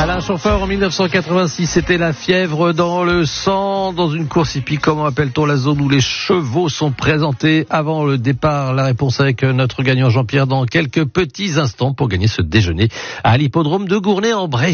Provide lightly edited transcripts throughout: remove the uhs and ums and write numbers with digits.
Alain Chamfort en 1986, c'était la fièvre dans le sang, dans une course hippique. Comment appelle-t-on la zone où les chevaux sont présentés avant le départ? La réponse avec notre gagnant Jean-Pierre dans quelques petits instants pour gagner ce déjeuner à l'hippodrome de Gournay-en-Bray.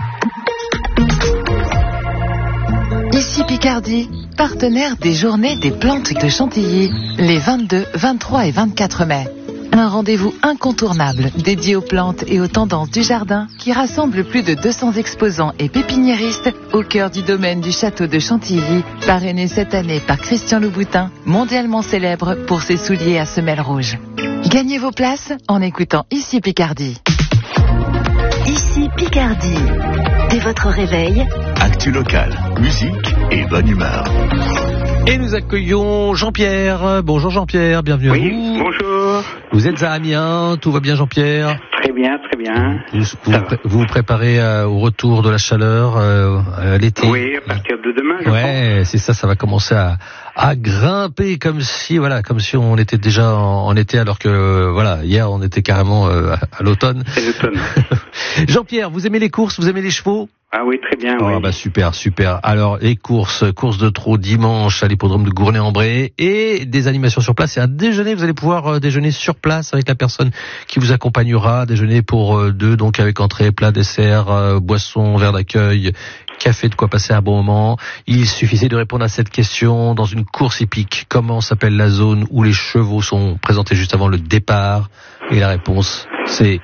Ici Picardie, partenaire des Journées des plantes de Chantilly, les 22, 23 et 24 mai. Un rendez-vous incontournable dédié aux plantes et aux tendances du jardin qui rassemble plus de 200 exposants et pépiniéristes au cœur du domaine du château de Chantilly, parrainé cette année par Christian Louboutin, mondialement célèbre pour ses souliers à semelles rouges. Gagnez vos places en écoutant Ici Picardie. Ici Picardie. Dès votre réveil, actu local, musique et bonne humeur. Et nous accueillons Jean-Pierre. Bonjour Jean-Pierre, bienvenue à vous. Oui, bonjour. Vous êtes à Amiens, tout va bien Jean-Pierre? Très bien, très bien. Vous vous préparez au retour de la chaleur à l'été? Oui, à partir de demain, je pense. Ouais, c'est ça, ça va commencer à grimper comme si on était déjà en été, alors que hier on était carrément à l'automne. C'est l'automne. Jean-Pierre, vous aimez les courses, vous aimez les chevaux? Ah oui, très bien, oui. Bah super. Alors, les courses de trot dimanche à l'hippodrome de Gournay-en-Bray et des animations sur place et un déjeuner. Vous allez pouvoir déjeuner sur place avec la personne qui vous accompagnera. Déjeuner pour deux, donc avec entrée, plat, dessert, boisson, verre d'accueil, café, de quoi passer un bon moment. Il suffisait de répondre à cette question dans une course hippique. Comment s'appelle la zone où les chevaux sont présentés juste avant le départ? Et la réponse, c'est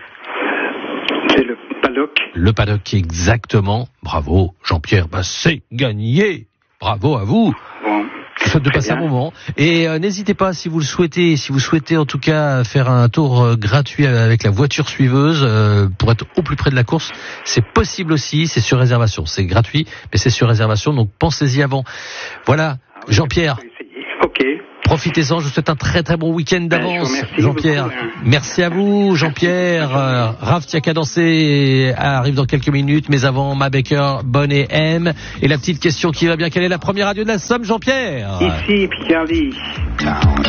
le paddock, exactement. Bravo, Jean-Pierre, c'est gagné. Bravo à vous. Bon, je vous souhaite de passer un moment. Et n'hésitez pas, si vous souhaitez en tout cas faire un tour gratuit avec la voiture suiveuse pour être au plus près de la course, c'est possible aussi, c'est sur réservation. C'est gratuit, mais c'est sur réservation, donc pensez-y avant. Voilà, Jean-Pierre. Ok. Profitez-en, je vous souhaite un très très bon week-end d'avance, Jean-Pierre. Beaucoup, Merci à vous, Jean-Pierre. Raph Tiaka danser arrive dans quelques minutes, mais avant, Ma Baker, Bonne et M. Et la petite question qui va bien, quelle est la première radio de la Somme, Jean-Pierre? Ici, Picardie.